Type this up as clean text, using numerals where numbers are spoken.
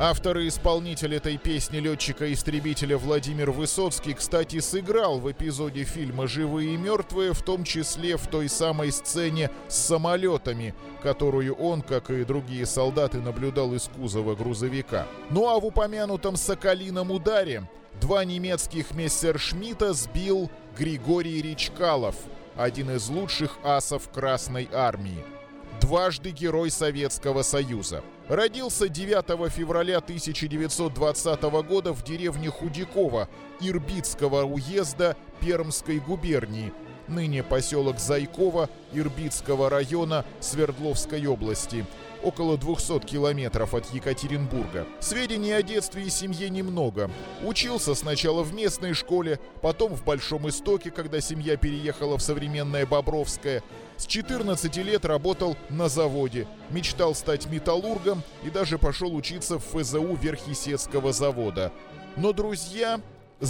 Автор и исполнитель этой песни, летчика-истребителя Владимир Высоцкий, кстати, сыграл в эпизоде фильма «Живые и мертвые», в том числе в той самой сцене с самолетами, которую он, как и другие солдаты, наблюдал из кузова грузовика. Ну а в упомянутом «Соколином ударе» 2 немецких мессершмитта сбил Григорий Речкалов, один из лучших асов Красной Армии. Дважды Герой Советского Союза. Родился 9 февраля 1920 года в деревне Худяково Ирбитского уезда Пермской губернии, ныне поселок Зайково Ирбитского района Свердловской области, около 200 километров от Екатеринбурга. Сведений о детстве и семье немного. Учился сначала в местной школе, потом в Большом Истоке, когда семья переехала в современное Бобровское. С 14 лет работал на заводе, мечтал стать металлургом и даже пошел учиться в ФЗУ Верхесецкого завода. Но друзья